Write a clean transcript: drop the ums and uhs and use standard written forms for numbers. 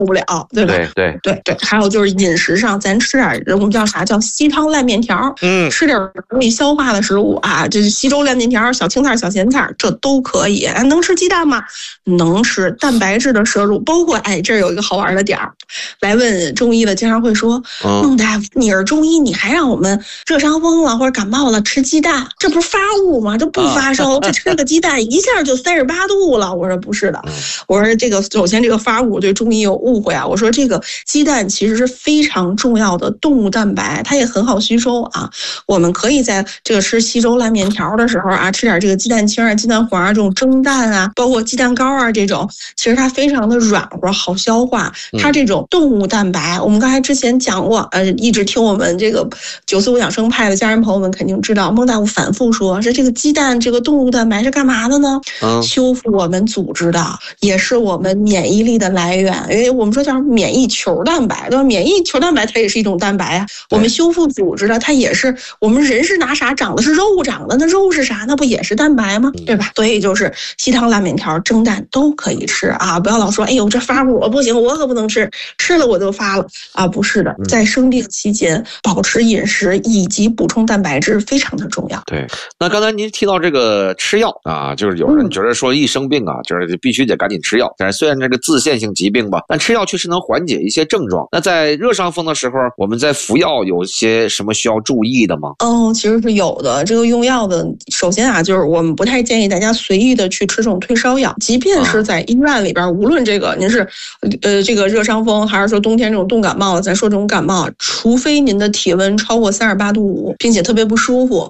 不了，对吧？对，还有就是饮食上，咱吃点我们叫啥叫稀汤烂面条，吃点容易消化的食物啊，这是稀粥烂面条、小青菜、小咸菜，这都可以。能吃鸡蛋吗？能吃。蛋白质的摄入，包括这儿有一个好玩的点儿，来问中医的经常会说，孟大夫，你是中医，你还让我们热伤风了或者感冒了吃鸡蛋，这不是发物吗？这不发烧，这吃个鸡蛋一下就38度了。我说不是的，我说这个首先这个发物对中医有误会啊。我说这个鸡蛋其实是非常重要的动物蛋白，它也很好吸收啊。我们可以在这个吃稀粥烂面条的时候啊，吃点这个鸡蛋清啊、鸡蛋黄啊，这种蒸蛋啊，包括鸡蛋糕啊这种，其实它非常的软和好消化。它这种动物蛋白，我们刚才之前讲过，一直听我们这个945养生派的家人朋友们肯定知道，孟大夫反复说这个鸡蛋这个动物蛋白是干嘛的呢？修复我们组织的，也是我们免疫力的来源。因为我们说叫免疫球蛋白，对吧？免疫球蛋白它也是一种蛋白啊。我们修复组织的，它也是我们人是拿啥长的？是肉长的，那肉是啥？那不也是蛋白吗？对吧？所以就是稀汤烂面条、蒸蛋都可以吃啊！不要老说，哎呦这发物我不行，我可不能吃，吃了我就发了啊！不是的，在生病期间保持饮食以及补充蛋白质非常的重要。 对，那刚才您提到这个吃药啊，就是有人觉得说一生病啊，就是必须得赶紧吃药。但是虽然这个自限性疾病吧，但吃药确实能缓解一些症状。那在热伤风的时候，我们在服药有些什么需要注意的吗？ 其实是有的。这个用药的，首先啊，就是我们不太建议大家随意的去吃这种退烧药，即便是在医院里边，无论这个您是这个热伤风，还是说冬天这种冻感冒，咱说这种感冒，除非您的体温超过38度5，并且特别不舒服。